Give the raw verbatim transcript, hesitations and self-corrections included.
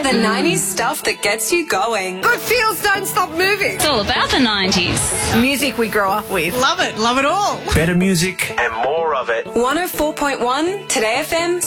The nineties stuff that gets you going. Good feels don't stop moving. It's all about the nineties. Music we grew up with. Love it. Love it all. Better music and more of it. one oh four point one Today F M